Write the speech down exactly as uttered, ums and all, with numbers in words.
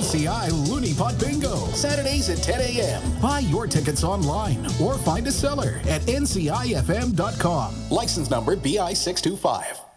C I Looney Pot Bingo, Saturdays at ten a.m. Buy your tickets online or find a seller at N C I F M dot com. License number B I six two five.